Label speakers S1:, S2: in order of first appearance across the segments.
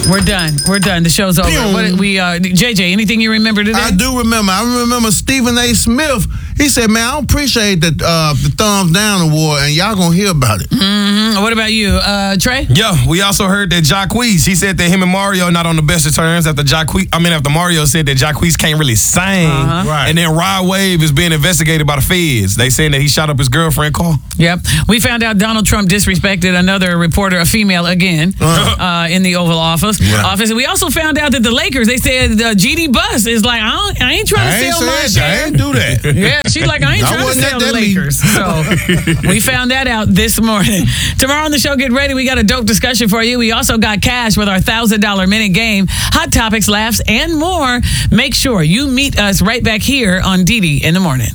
S1: We're done. The show's over. JJ, anything you remember today?
S2: I do remember. I remember Stephen A. Smith. He said, man, I appreciate the Thumbs Down Award, and y'all going to hear about it.
S1: Mm-hmm. What about you, Trey?
S3: Yeah, we also heard that Jacquees, he said that him and Mario not on the best of terms after Mario said that Jacquees can't really sing.
S2: Right.
S3: And then Rod Wave is being investigated by the feds. They saying that he shot up his girlfriend car.
S1: Yep. We found out Donald Trump disrespected another reporter, a female, again, in the Oval Office.
S2: Yeah.
S1: And we also found out that the Lakers, they said GD Buss is like, I ain't trying to sell my share.
S2: I ain't do that.
S1: Yeah, she's like, I ain't trying to sell the Lakers. So we found that out this morning. Tomorrow on the show, get ready. We got a dope discussion for you. We also got cash with our $1,000 minute game, hot topics, laughs, and more. Make sure you meet us right back here on Didi in the Morning.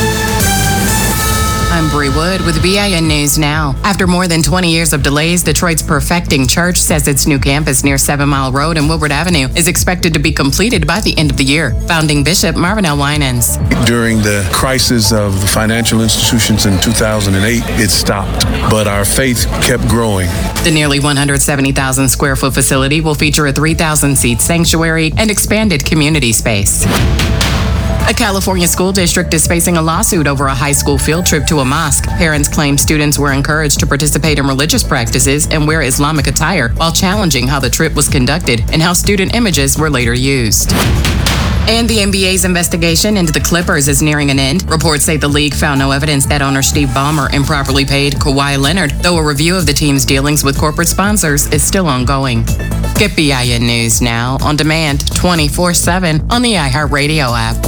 S4: I'm Bree Wood with BIN News Now. After more than 20 years of delays, Detroit's Perfecting Church says its new campus near 7 Mile Road and Woodward Avenue is expected to be completed by the end of the year. Founding Bishop Marvin L. Winans.
S5: During the crisis of the financial institutions in 2008, it stopped, but our faith kept growing.
S4: The nearly 170,000 square foot facility will feature a 3,000-seat sanctuary and expanded community space. A California school district is facing a lawsuit over a high school field trip to a mosque. Parents claim students were encouraged to participate in religious practices and wear Islamic attire while challenging how the trip was conducted and how student images were later used. And the NBA's investigation into the Clippers is nearing an end. Reports say the league found no evidence that owner Steve Ballmer improperly paid Kawhi Leonard, though a review of the team's dealings with corporate sponsors is still ongoing. Get BIN News Now on demand 24/7 on the iHeartRadio app.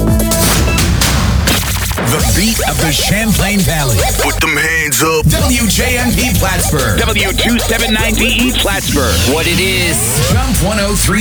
S6: The beat of the Champlain Valley.
S2: Put them hands up.
S6: WJMP Plattsburgh.
S7: W279DE Plattsburgh.
S6: What it is. Jump 103.